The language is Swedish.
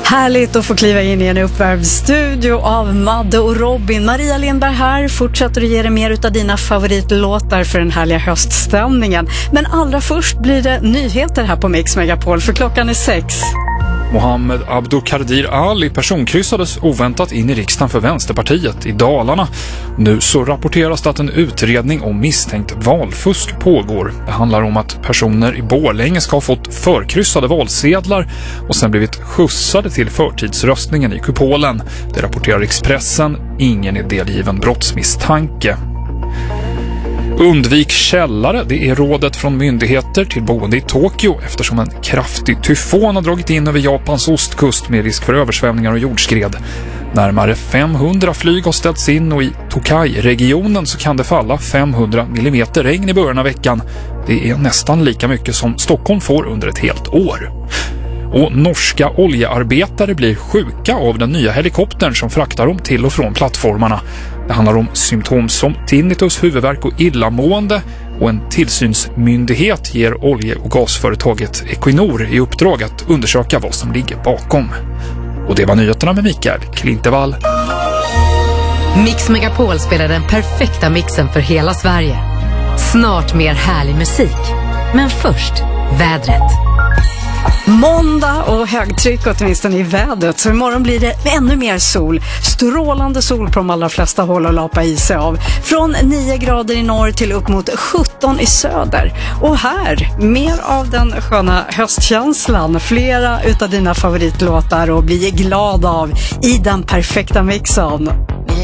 Härligt att få kliva in i en uppvärmsstudio av Madde och Robin. Maria Lindberg här, fortsätter att ge dig mer utav dina favoritlåtar för den härliga höststämningen. Men allra först blir det nyheter här på Mix Megapol, för klockan är 6. Mohammed Abdulkadir Ali personkryssades oväntat in i riksdagen för Vänsterpartiet i Dalarna. Nu så rapporteras det att en utredning om misstänkt valfusk pågår. Det handlar om att personer i Borlänge ska ha fått förkryssade valsedlar och sen blivit skjutsade till förtidsröstningen i kupolen. Det rapporterar Expressen. Ingen är delgiven brottsmisstanke. Undvik källare, det är rådet från myndigheter till boende i Tokyo eftersom en kraftig tyfon har dragit in över Japans ostkust med risk för översvämningar och jordskred. Närmare 500 flyg har ställts in och i Tokai-regionen så kan det falla 500 mm regn i början av veckan. Det är nästan lika mycket som Stockholm får under ett helt år. Och norska oljearbetare blir sjuka av den nya helikoptern som fraktar dem till och från plattformarna. Det handlar om symptom som tinnitus, huvudvärk och illamående, och en tillsynsmyndighet ger olje- och gasföretaget Equinor i uppdrag att undersöka vad som ligger bakom. Och det var nyheterna med Mikael Klintevall. Mix Megapol spelar den perfekta mixen för hela Sverige. Snart mer härlig musik. Men först, vädret. Måndag och högtryck åtminstone i vädret, så imorgon blir det ännu mer sol. Strålande sol på de allra flesta håll att lapa i sig av. Från 9 grader i norr till upp mot 17 i söder. Och här, mer av den sköna höstkänslan. Flera utav dina favoritlåtar och bli glad av i den perfekta mixen.